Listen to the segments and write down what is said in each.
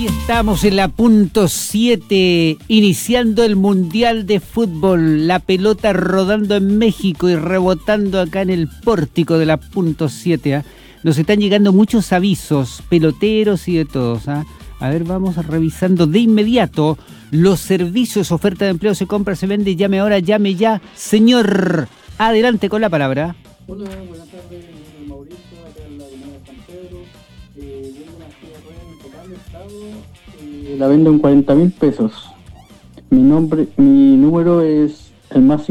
Estamos en la punto 7, iniciando el Mundial de Fútbol, la pelota rodando en México y rebotando acá en el pórtico de la punto 7. Nos están llegando muchos avisos, peloteros y de todos. A ver, vamos revisando de inmediato los servicios, oferta de empleo, se compra, se vende, llame ahora, llame ya. Señor, adelante con la palabra. Hola, buenas tardes, Mauricio, acá en la comuna de San Pedro. Vendo una silla de ruedas en total estado. La vendo en 40.000 pesos. Mi número es el más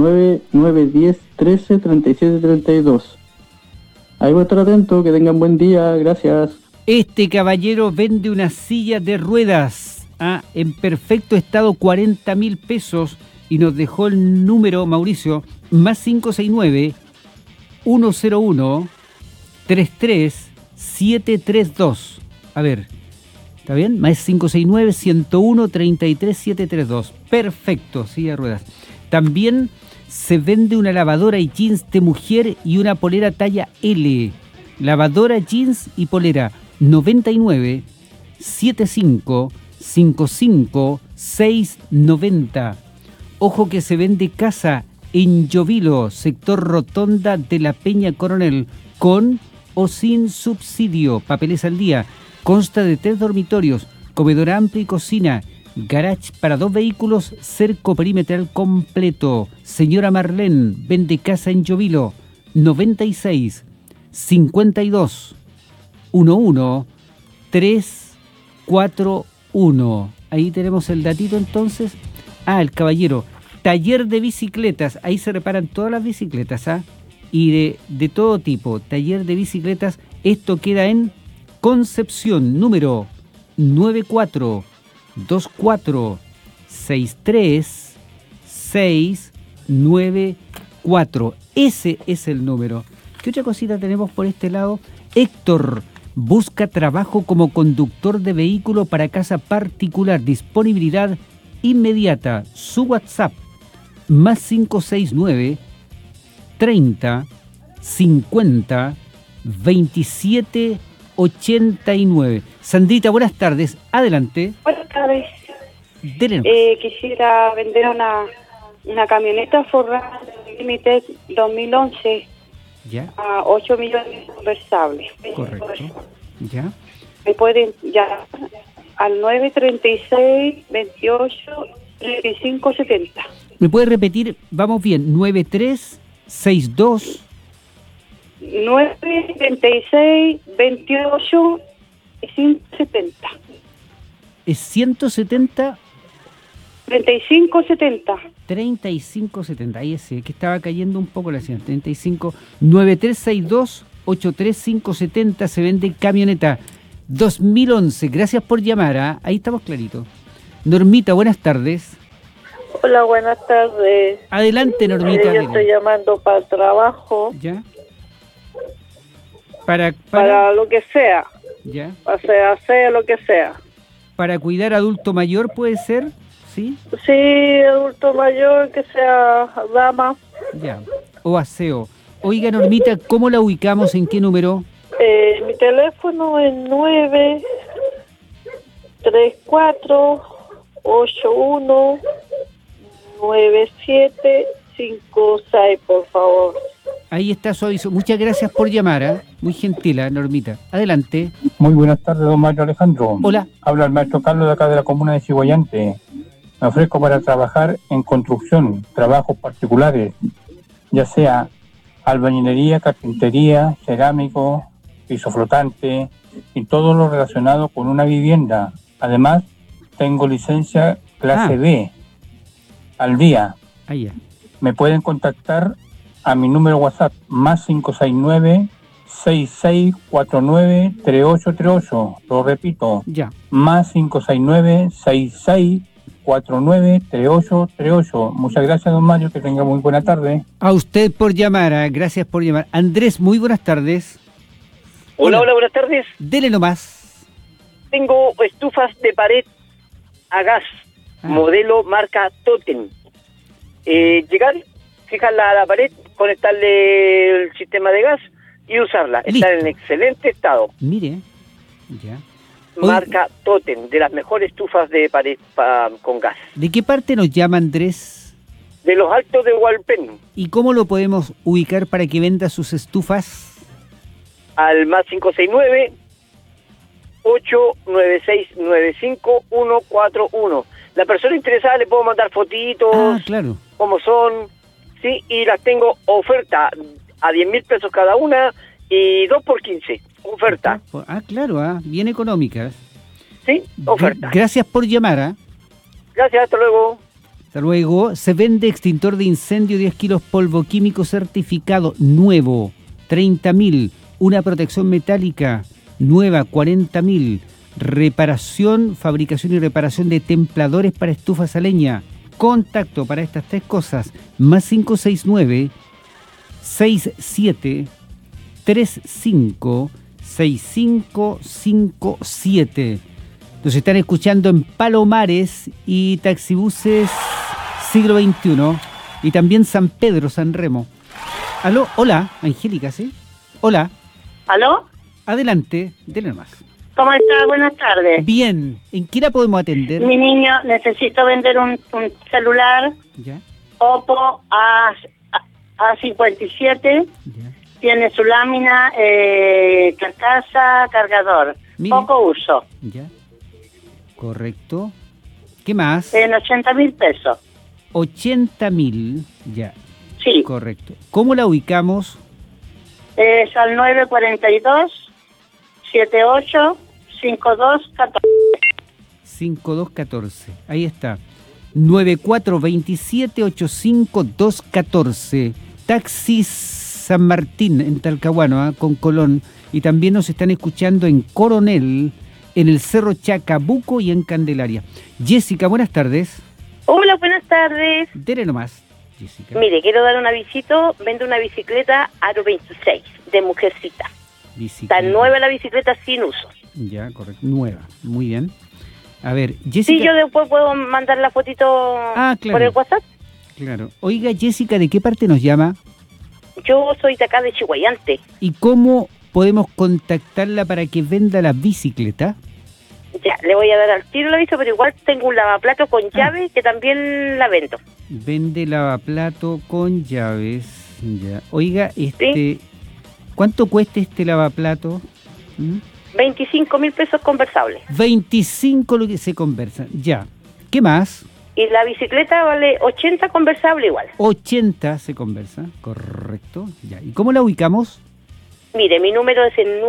569-910-13-37-32. Ahí voy a estar atento, que tengan buen día, gracias. Este caballero vende una silla de ruedas en perfecto estado, 40.000 pesos, y nos dejó el número, Mauricio, más 569-101-33732. A ver, ¿está bien? Más 569-101-33732. Perfecto, silla de ruedas. También se vende una lavadora y jeans de mujer y una polera talla L. Lavadora, jeans y polera 99 75 55 690. Ojo que se vende casa en Llovilo, sector Rotonda de la Peña Coronel, con o sin subsidio. Papeles al día. Consta de 3 dormitorios, comedor amplio y cocina, garage para 2 vehículos, cerco perimetral completo. Señora Marlene vende casa en Llovilo, 96 52 11 341. Ahí tenemos el datito entonces. El caballero, taller de bicicletas, ahí se reparan todas las bicicletas, y de todo tipo, taller de bicicletas. Esto queda en Concepción, número 94-24-63-694. Ese es el número. ¿Qué otra cosita tenemos por este lado? Héctor busca trabajo como conductor de vehículo para casa particular. Disponibilidad inmediata. Su WhatsApp, más 569 30 50 27 89. Sandrita, buenas tardes. Adelante. Buenas tardes. Délenos. Quisiera vender una camioneta Ford Limited 2011. Ya. A 8 millones conversables. Correcto. Ya. Me pueden llamar al 936 28 35 70. ¿Me puede repetir? Vamos bien. 9362 936 28 570. ¿Es 170? 3570. 3570, ahí es, que estaba cayendo un poco la señal. 35 9362 83570. Se vende camioneta 2011. Gracias por llamar. Ahí estamos clarito. Normita, buenas tardes. Hola, buenas tardes. Adelante, Normita. Yo estoy llamando para el trabajo. ¿Ya? Para lo que sea. ¿Ya? Sea lo que sea. Para cuidar adulto mayor, ¿puede ser? ¿Sí? Sí, adulto mayor, que sea dama. Ya. O aseo. Oiga, Normita, ¿cómo la ubicamos? ¿En qué número? Mi teléfono es 934-81-9756, por favor. Ahí está su aviso. Muchas gracias por llamar, Muy gentil, Normita. Adelante. Muy buenas tardes, don Maestro Alejandro. Hola. Habla el maestro Carlos de acá de la comuna de Ciguayante. Me ofrezco para trabajar en construcción, trabajos particulares, ya sea albañilería, carpintería, cerámico, piso flotante y todo lo relacionado con una vivienda. Además, tengo licencia clase B al día. Ya. Me pueden contactar a mi número WhatsApp, más 569-6649-3838. Lo repito, ya. Más 569-6649-3838. Muchas gracias, don Mario, que tenga muy buena tarde. A usted por llamar, gracias por llamar. Andrés, muy buenas tardes. Hola, buenas tardes. Dele nomás. Tengo estufas de pared a gas, modelo marca Totem. Llegar, fijarla a la pared, conectarle el sistema de gas y usarla. Listo. Está en excelente estado. Mire, ya. marca Totem, de las mejores estufas de pared con gas. ¿De qué parte nos llama Andrés? De los Altos de Hualpén, ¿Y cómo lo podemos ubicar para que venda sus estufas? al más 569-896-95141. La persona interesada le puedo mandar fotitos, Ah, claro. cómo son, sí, y las tengo oferta a 10.000 pesos cada una y 2 por 15, oferta, Ah, claro, bien económicas. sí, oferta. Gracias por llamar, ¿ah? Gracias, hasta luego. Hasta luego. Se vende extintor de incendio 10 kilos polvo químico certificado nuevo, 30.000. Una protección metálica nueva, 40.000. Reparación, fabricación y reparación de templadores para estufas a leña. Contacto para estas tres cosas, más 569-6735-6557. Nos están escuchando en Palomares y taxibuses siglo XXI y también San Pedro, San Remo. Aló, hola, Angélica, ¿sí? Hola, ¿Aló? adelante, denle más. ¿Cómo está? Buenas tardes. Bien, ¿en qué la podemos atender? Mi niño, necesito vender un celular ¿Ya? Oppo A57. ¿Ya? Tiene su lámina, carcasa, cargador. Mire. Poco uso. ¿Ya? Correcto. ¿Qué más? En 80.000 pesos. 80.000, ya, Sí. correcto. ¿Cómo la ubicamos? Es al 942-78-5214. 5214, ahí está. 9427-85214. Taxis San Martín en Talcahuano, con Colón. Y también nos están escuchando en Coronel, en el Cerro Chacabuco y en Candelaria. Jessica, buenas tardes. Hola, buenas tardes. Dele nomás, Jessica. Mire, quiero dar un avisito. Vendo una bicicleta Aro 26 de mujercita. Bicicleta. Está nueva la bicicleta sin uso. Ya, correcto. Nueva. Muy bien. A ver, Jessica. Sí, yo después puedo mandar la fotito Ah, claro. por el WhatsApp. Claro. Oiga, Jessica, ¿de qué parte nos llama? Yo soy de acá de Chihuayante. ¿Y cómo podemos contactarla para que venda la bicicleta? Ya, le voy a dar al tiro el aviso, pero igual tengo un lavaplato con llave que Ah. también la vendo. Vende lavaplato con llaves. Ya. Oiga, ¿cuánto cuesta este lavaplato? 25.000 pesos conversables. 25 lo que se conversa. Ya. ¿Qué más? Y la bicicleta vale 80 conversable igual. 80 se conversa. Correcto. Ya. ¿Y cómo la ubicamos? Mire, mi número es el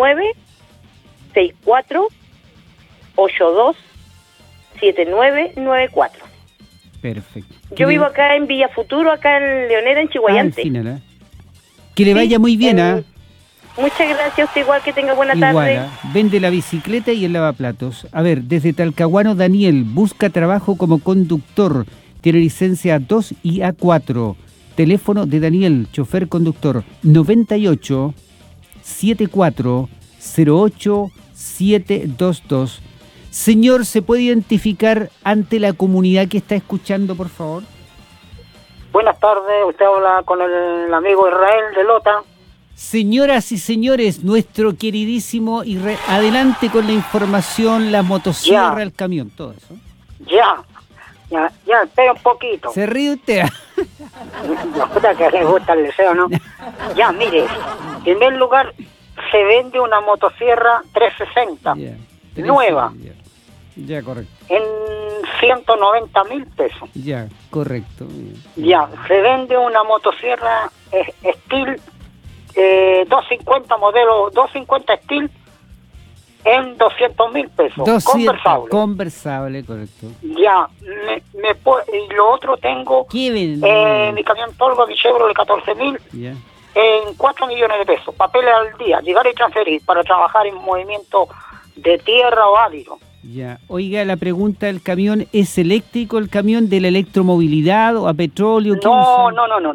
964-82-7994. Perfecto. Yo vivo acá en Villa Futuro, acá en Leonera, en Chihuayante. Al final, ¿eh? Que le vaya muy bien, ¿ah? Muchas gracias, usted igual, que tenga buena Igual, tarde. ¿ah? Vende la bicicleta y el lavaplatos. A ver, desde Talcahuano, Daniel, busca trabajo como conductor. Tiene licencia A2 y A4. Teléfono de Daniel, chofer conductor, 98 74 08 722. Señor, ¿se puede identificar ante la comunidad que está escuchando, por favor? Buenas tardes, usted habla con el amigo Israel de Lota. Señoras y señores, nuestro queridísimo Israel, adelante con la información, la motosierra, Ya. el camión, todo eso. Ya, espera un poquito. ¿Se ríe usted? La puta que le gusta el deseo, ¿no? Ya, mire, en primer lugar, se vende una motosierra 360, Ya. nueva, Ya, correcto. en 190.000 pesos. Ya, correcto. Ya, se vende una motosierra Steel 250 modelo 250 Steel en 200.000 pesos. 200, Conversable. Conversable, correcto. Ya, y lo otro tengo ¿Qué vende? mi camión Tolgo, mi Chevrolet 14.000 Ya. en 4 millones de pesos. Papeles al día, llegar y transferir para trabajar en movimiento de tierra o árido. Ya. Oiga, la pregunta del camión, ¿es eléctrico el camión de la electromovilidad o a petróleo? ¿Qué No, usa?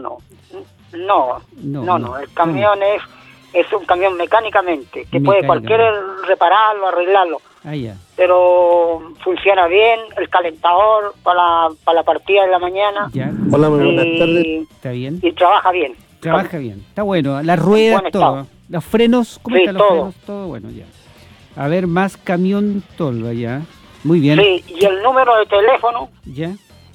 no. El camión es un camión mecánicamente, que puede cualquiera repararlo, arreglarlo. Ah, ya. Pero funciona bien, el calentador para la partida de la mañana. Ya. Hola, buenas tardes. ¿Está bien? Y trabaja bien. Trabaja bien. Está bueno. Las ruedas, Buen todo. estado. Los frenos, ¿cómo Sí, están los todo. frenos? Todo bueno, ya. A ver, más camión tolva, ya. Muy bien. Sí, y el número de teléfono, Ya.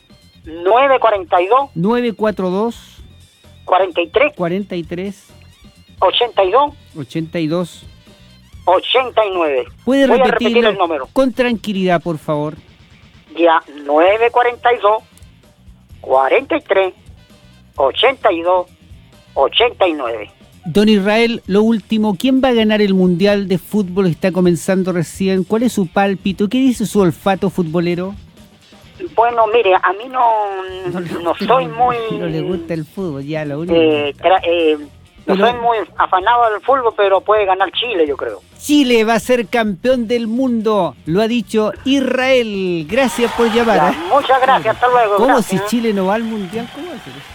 942 942 43 43 82 82. 89. ¿Puede Voy a repetirlo repetir el número. con tranquilidad, por favor? Ya, 942 43 82 89. Don Israel, lo último, ¿quién va a ganar el Mundial de Fútbol? Está comenzando recién. ¿Cuál es su pálpito? ¿Qué dice su olfato futbolero? Bueno, mire, a mí no soy muy... No le gusta el fútbol, ya lo único. no soy muy afanado del fútbol, pero puede ganar Chile, yo creo. Chile va a ser campeón del mundo, lo ha dicho Israel. Gracias por llamar. Ya, muchas gracias, hasta luego. ¿Cómo Gracias. si Chile no va al Mundial? ¿Cómo va a ser?